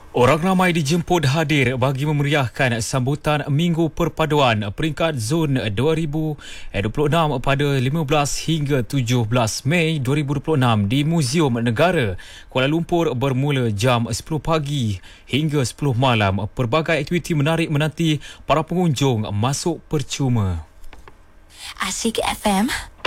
Orang ramai dijemput hadir bagi memeriahkan sambutan Minggu Perpaduan peringkat Zon 2026 pada 15 hingga 17 Mei 2026 di Muzium Negara Kuala Lumpur bermula jam 10 pagi hingga 10 malam. Pelbagai aktiviti menarik menanti para pengunjung masuk percuma. Asyik FM